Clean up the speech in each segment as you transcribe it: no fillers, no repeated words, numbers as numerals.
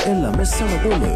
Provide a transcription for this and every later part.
எல்லாமே செம தூளு.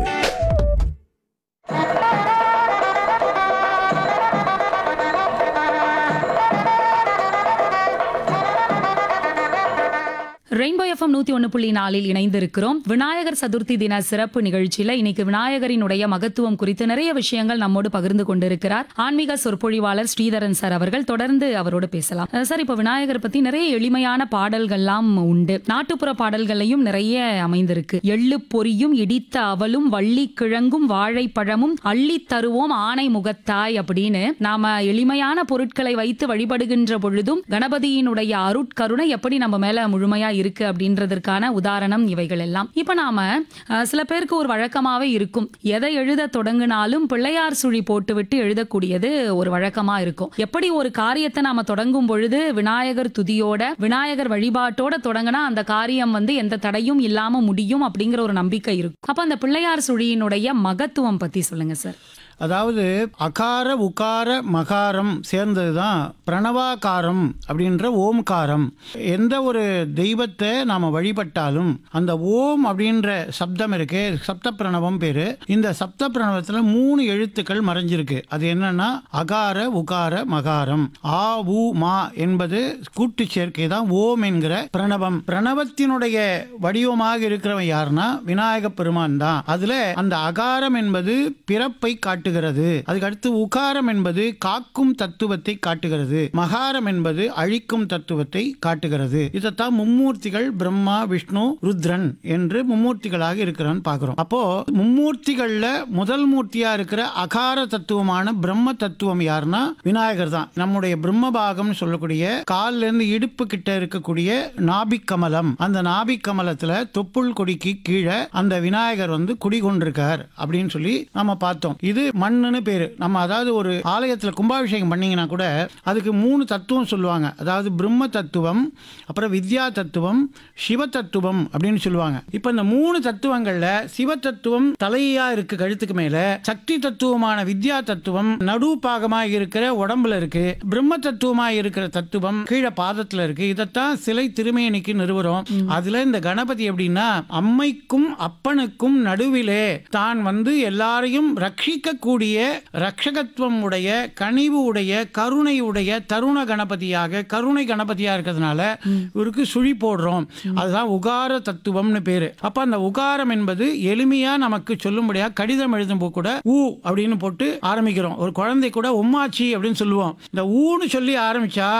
ரெயின்போ எஃப்எம் 101.4 இணைந்திருக்கிறோம். விநாயகர் சதுர்த்தி தின சிறப்பு நிகழ்ச்சியில இன்னைக்கு விநாயகரினுடைய மகத்துவம் குறித்து நிறைய விஷயங்கள் நம்மோடு பகிர்ந்து கொண்டிருக்கிறார் ஆன்மீக சொற்பொழிவாளர் ஸ்ரீதரன் சார் அவர்கள். தொடர்ந்து அவரோடு பேசலாம். சார், இப்ப விநாயகர் பத்தி நிறைய எளிமையான பாடல்கள்லாம் உண்டு. நாட்டுப்புற பாடல்களையும் நிறைய அமைந்திருக்கு. எள்ளு பொரியும் இடித்த அவலும் வள்ளி கிழங்கும் வாழைப்பழமும் அள்ளி தருவோம் ஆனை முகத்தாய் அப்படின்னு நாம எளிமையான பொருட்களை வைத்து வழிபடுகின்ற பொழுதும் கணபதியினுடைய அருட்கருணை எப்படி நம்ம மேல முழுமையா இருக்கு அப்படின்றதற்கான உதாரணம் இவைகள் எல்லாம். இப்ப நாம சில பேருக்கு ஒரு வழக்கமாவே இருக்கும், எதை எழுத தொடங்கினாலும் பிள்ளையார் சுழி போட்டுவிட்டு எழுதக்கூடியது ஒரு வழக்கமா இருக்கும். எப்படி ஒரு காரியத்தை நாம தொடங்கும் பொழுது விநாயகர் துதியோட விநாயகர் வழிபாட்டோட தொடங்கினா அந்த காரியம் எந்த தடையும் இல்லாம முடியும் அப்படிங்கிற ஒரு நம்பிக்கை இருக்கும். அப்ப அந்த பிள்ளையார் சுழியினுடைய மகத்துவம் பத்தி சொல்லுங்க சார். அதாவது அகார உகார மகாரம் சேர்ந்தது தான் பிரணவாகாரம் அப்படின்ற ஓம்காரம். எந்த ஒரு தெய்வத்தை நாம் வழிபட்டாலும் அந்த ஓம் அப்படின்ற சப்தம் இருக்கு, சப்த பிரணவம் பேரு. இந்த சப்த பிரணவத்தில் 3 எழுத்துக்கள் மறைஞ்சிருக்கு. அது என்னன்னா அகார உகார மகாரம். ஆ உ மா என்பது கூட்டு சேர்க்கை தான் ஓம் என்கிற பிரணவம். பிரணவத்தினுடைய வடிவமாக இருக்கிறவன் யாருன்னா விநாயக பெருமான் தான். அதுல அந்த அகாரம் என்பது பிறப்பை காட்டுகிறது. அதுக்கு அடுத்து உகாரம் என்பது காக்கும் தத்துவத்தை காட்டுகிறது. மகாரம் என்பது அழிக்கும் தத்துவத்தை காட்டுகிறது. இதைத்தான் மும்மூர்த்திகள் பிரம்மா விஷ்ணு ருத்ரன் என்று மும்மூர்த்திகளாக இருக்கிறான்னு பார்க்கிறோம். அப்போ மும்மூர்த்திகள்ல முதல் மூர்த்தியா இருக்கிற அகார தத்துவமான பிரம்ம தத்துவம் யாருன்னா விநாயகர் தான். நம்முடைய பிரம்மபாகம் சொல்லக்கூடிய கால்ல இருந்து இடுப்பு கிட்ட இருக்கக்கூடிய நாபிக் கமலம், அந்த நாபிக் கமலத்துல தொப்புள் கொடிக்கு கீழே அந்த விநாயகர் குடிகொண்டிருக்கார் அப்படின்னு சொல்லி நம்ம பார்த்தோம். இது மண்ணுன்னு பேரு. நம்ம அதாவது ஒரு ஆலயத்துல கும்பாபிஷேகம் பண்ணீங்கன்னா கூட அதுக்கு 3 தத்துவம் சொல்லுவாங்க. அதாவது பிரம்ம தத்துவம், அப்புறம் வித்யா தத்துவம், சிவ தத்துவம் அப்படின்னு சொல்லுவாங்க. இப்ப இந்த 3 தத்துவங்கள்ல சிவ தத்துவம் தலையா இருக்கு கழுத்துக்கு மேல, சக்தி தத்துவமான வித்யா தத்துவம் நடு பாகமாக இருக்கிற உடம்புல இருக்கு, பிரம்ம தத்துவமாக இருக்கிற தத்துவம் கீழே பாதத்துல இருக்கு. இதைத்தான் சிலை திருமேனிக்கு நிறுவனம். அதுல இந்த கணபதி எப்படின்னா அம்மைக்கும் அப்பனுக்கும் நடுவிலே தான் எல்லாரையும் ரட்சிக்கக்கூடிய ரட்சகத்துவம் உடைய, கனிவு உடைய, கருணை உடைய தருண கணபதியாக, கருணை கணபதியா இருக்கிறதுனால இவருக்கு சுழி போடுறோம். அதுதான் உகார தத்துவம்னு பேரு. அப்ப அந்த உகாரம் என்பது எளிமையா நமக்கு சொல்லும்படியா கடிதம் எழுதும் போது கூட ஊ அப்படின்னு போட்டு ஆரம்பிக்கிறோம். ஒரு குழந்தை கூட உம்மாச்சி அப்படின்னு சொல்லுவோம். இந்த ஊன்னு சொல்லி ஆரம்பிச்சா